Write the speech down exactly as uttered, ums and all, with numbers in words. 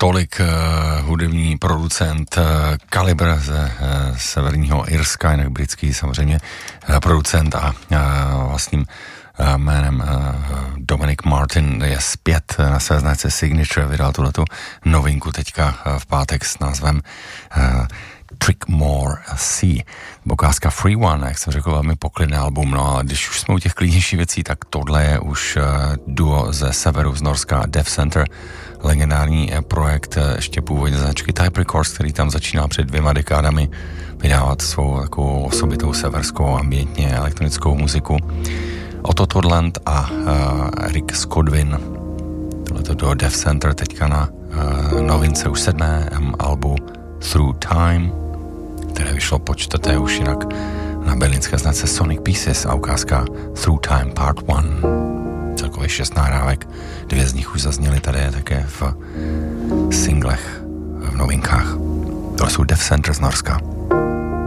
tolik uh, hudební producent uh, Calibre ze uh, severního Irska, jinak britský samozřejmě uh, producent a uh, vlastním uh, jménem uh, Dominic Martin je zpět na své značce Signature, vydal tuhletu novinku teďka uh, v pátek s názvem uh, Trickmore C. Ukázka Free One, jak jsem řekl, velmi poklidný album, no ale když už jsme u těch klidnějších věcí, tak tohle je už uh, duo ze severu z Norska, Death Center, legendární projekt ještě původně značky Type Records, který tam začínal před dvěma dekádami vydávat svou takovou osobitou severskou ambientně elektronickou muziku. Otto Todland a uh, Eric Skodvin, tohleto do Death Center teďka na uh, novince už sedmém albu Through Time, které vyšlo po čtvrté už jinak na berlínské značce Sonic Pieces, a ukázka Through Time Part one. Celkově šest nahrávek, dvě z nich už zazněly tady také v singlech, v novinkách. To jsou Death Center z Norska.